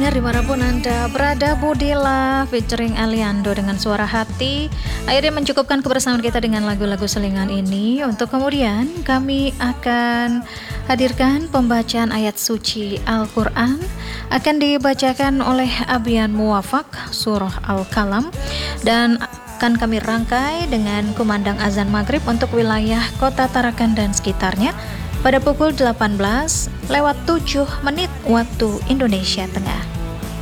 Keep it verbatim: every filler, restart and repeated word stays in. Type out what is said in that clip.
pendengar dimanapun Anda berada, Budila featuring Aliando dengan suara hati akhirnya mencukupkan kebersamaan kita dengan lagu-lagu selingan ini. Untuk kemudian kami akan hadirkan pembacaan ayat suci Al-Quran, akan dibacakan oleh Abian Muwafak surah Al-Kalam, dan akan kami rangkai dengan kumandang azan maghrib untuk wilayah kota Tarakan dan sekitarnya pada pukul delapan belas lewat tujuh menit waktu Indonesia Tengah.